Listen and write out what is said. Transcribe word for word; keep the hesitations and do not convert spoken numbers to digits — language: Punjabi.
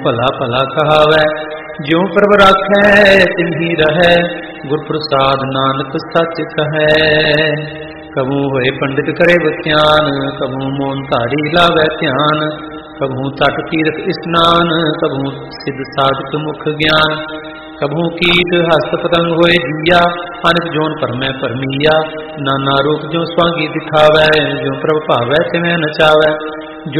ਭਲਾ ਭਲਾ ਕਹਾਵੈ, ਜਿਉ ਪ੍ਰਭ ਰਾਖੈ ਤਿਨਹੀ ਰਹੈ, ਗੁਰ ਪ੍ਰਸਾਦ ਨਾਨਕ ਸੱਚ ਕਹੈ। ਕਬੂ ਹੋਏ ਪੰਡਿਤ ਕਰੇ ਬਖਿਆਨ, ਕਬੂ ਮੋਨ ਧਾਰੀ ਲਾਵੈ ਧਿਆਨ, ਕਬੂ ਤਟ ਤੀਰਥ ਇਸਨਾਨ, ਕਬੂ ਸਿੱਧ ਸਾਧਕ ਮੁਖ ਗਿਆਨ, ਕਬੂ ਕੀਟ ਹਸਤ ਪਤੰਗ ਹੋਏ ਜੀਆ, ਅਨਕ ਜੋਨ ਭਰਮੈ ਭਰਮੀਆ, ਨਾਨਾ ਰੂਪ ਜੋ ਸਵਾਂਗੀ ਦਿਖਾਵੈ, ਜੋ ਪ੍ਰਭ ਭਾਵੈ ਤਿਵੇਂ ਨਚਾਵੈ।